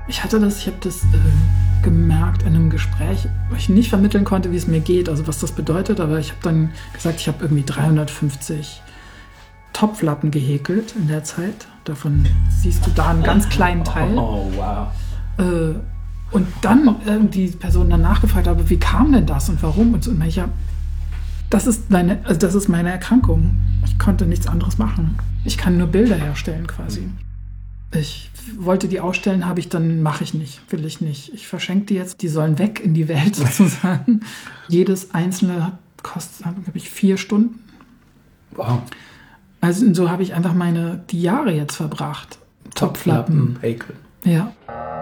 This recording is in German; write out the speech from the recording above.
Ich habe das gemerkt in einem Gespräch, wo ich nicht vermitteln konnte, wie es mir geht, also was das bedeutet, aber ich habe dann gesagt, ich habe irgendwie 350 Topflappen gehäkelt in der Zeit. Davon siehst du da einen ganz kleinen Teil. Oh, wow. Und dann die Person dann nachgefragt habe, wie kam denn das und warum? Und ich das ist meine Erkrankung. Ich konnte nichts anderes machen. Ich kann nur Bilder herstellen quasi. Ich wollte die ausstellen, mache ich nicht, will ich nicht. Ich verschenke die jetzt, die sollen weg in die Welt sozusagen. Jedes einzelne kostet, glaube ich, 4 Stunden. Wow. Also so habe ich einfach die Jahre jetzt verbracht. Topflappen. Häkeln. Ja.